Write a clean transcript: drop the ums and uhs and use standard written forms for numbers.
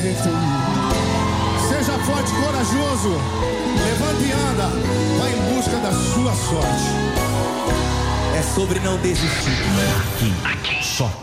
Seja forte e corajoso. Levante e anda. Vai em busca da sua sorte. É sobre não desistir. Aqui só